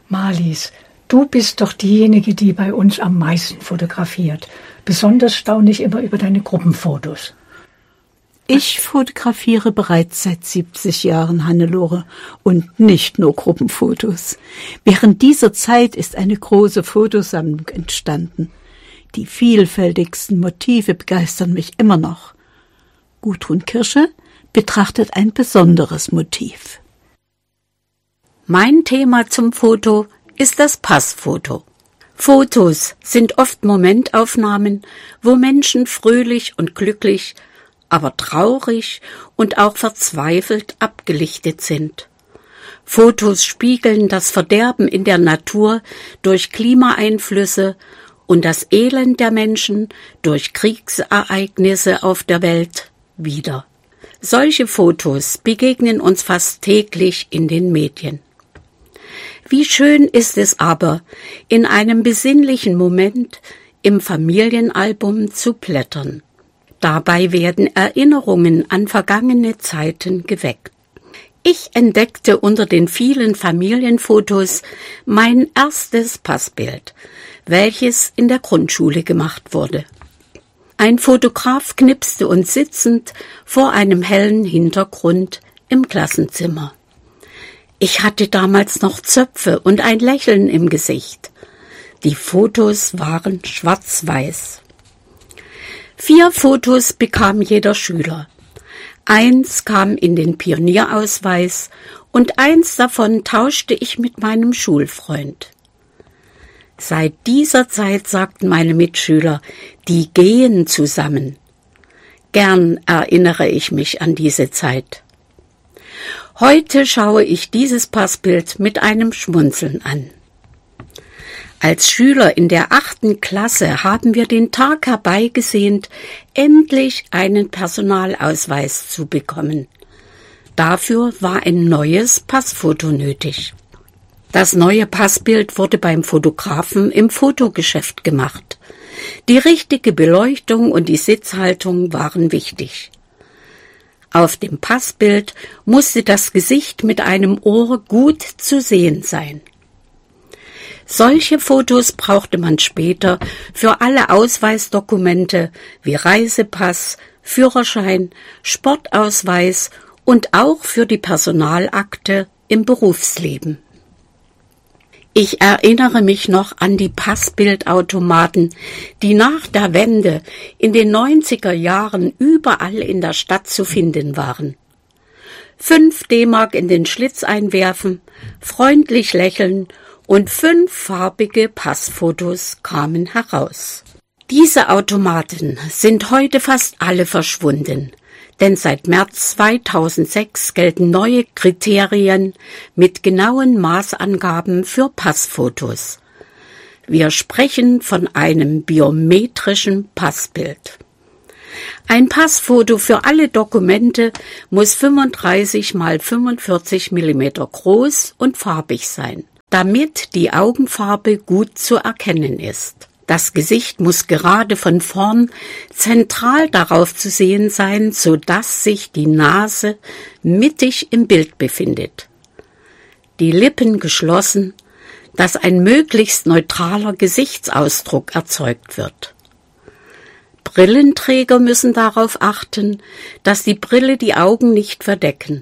Marlies, du bist doch diejenige, die bei uns am meisten fotografiert. Besonders staune ich immer über deine Gruppenfotos. Ich fotografiere bereits seit 70 Jahren, Hannelore, und nicht nur Gruppenfotos. Während dieser Zeit ist eine große Fotosammlung entstanden. Die vielfältigsten Motive begeistern mich immer noch. Gudrun Kirsche betrachtet ein besonderes Motiv. Mein Thema zum Foto ist das Passfoto. Fotos sind oft Momentaufnahmen, wo Menschen fröhlich und glücklich, aber traurig und auch verzweifelt abgelichtet sind. Fotos spiegeln das Verderben in der Natur durch Klimaeinflüsse und das Elend der Menschen durch Kriegsereignisse auf der Welt wider. Solche Fotos begegnen uns fast täglich in den Medien. Wie schön ist es aber, in einem besinnlichen Moment im Familienalbum zu blättern. Dabei werden Erinnerungen an vergangene Zeiten geweckt. Ich entdeckte unter den vielen Familienfotos mein erstes Passbild, welches in der Grundschule gemacht wurde. Ein Fotograf knipste uns sitzend vor einem hellen Hintergrund im Klassenzimmer. Ich hatte damals noch Zöpfe und ein Lächeln im Gesicht. Die Fotos waren schwarz-weiß. 4 Fotos bekam jeder Schüler. 1 kam in den Pionierausweis und 1 davon tauschte ich mit meinem Schulfreund. Seit dieser Zeit sagten meine Mitschüler, die gehen zusammen. Gern erinnere ich mich an diese Zeit. Heute schaue ich dieses Passbild mit einem Schmunzeln an. Als Schüler in der 8. Klasse haben wir den Tag herbeigesehnt, endlich einen Personalausweis zu bekommen. Dafür war ein neues Passfoto nötig. Das neue Passbild wurde beim Fotografen im Fotogeschäft gemacht. Die richtige Beleuchtung und die Sitzhaltung waren wichtig. Auf dem Passbild musste das Gesicht mit einem Ohr gut zu sehen sein. Solche Fotos brauchte man später für alle Ausweisdokumente wie Reisepass, Führerschein, Sportausweis und auch für die Personalakte im Berufsleben. Ich erinnere mich noch an die Passbildautomaten, die nach der Wende in den 90er Jahren überall in der Stadt zu finden waren. 5 D-Mark in den Schlitz einwerfen, freundlich lächeln und 5 farbige Passfotos kamen heraus. Diese Automaten sind heute fast alle verschwunden, denn seit März 2006 gelten neue Kriterien mit genauen Maßangaben für Passfotos. Wir sprechen von einem biometrischen Passbild. Ein Passfoto für alle Dokumente muss 35 x 45 mm groß und farbig sein, damit die Augenfarbe gut zu erkennen ist. Das Gesicht muss gerade von vorn zentral darauf zu sehen sein, sodass sich die Nase mittig im Bild befindet. Die Lippen geschlossen, dass ein möglichst neutraler Gesichtsausdruck erzeugt wird. Brillenträger müssen darauf achten, dass die Brille die Augen nicht verdecken.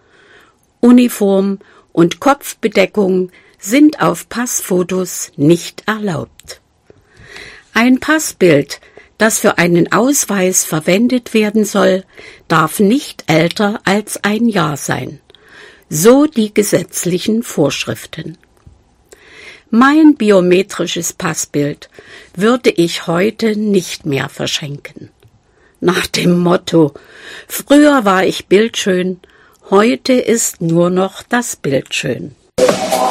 Uniform und Kopfbedeckung sind auf Passfotos nicht erlaubt. Ein Passbild, das für einen Ausweis verwendet werden soll, darf nicht älter als 1 Jahr sein. So die gesetzlichen Vorschriften. Mein biometrisches Passbild würde ich heute nicht mehr verschenken. Nach dem Motto: Früher war ich bildschön, heute ist nur noch das Bild schön.